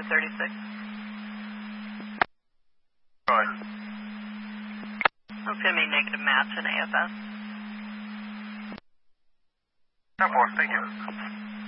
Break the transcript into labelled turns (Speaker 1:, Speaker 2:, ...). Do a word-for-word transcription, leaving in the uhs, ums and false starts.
Speaker 1: thirty-six.
Speaker 2: Go ahead.
Speaker 1: It's going to be negative match in A F S.
Speaker 2: ten four, thank you.